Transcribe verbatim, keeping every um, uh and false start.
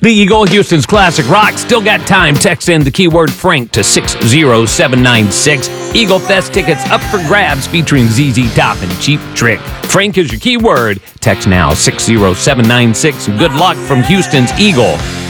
The Eagle, Houston's classic rock. Still got time. Text in the keyword Frank to six zero seven nine six. Eagle Fest tickets up for grabs featuring Z Z Top and Cheap Trick. Frank is your keyword. Text now six zero seven nine six. Good luck from Houston's Eagle.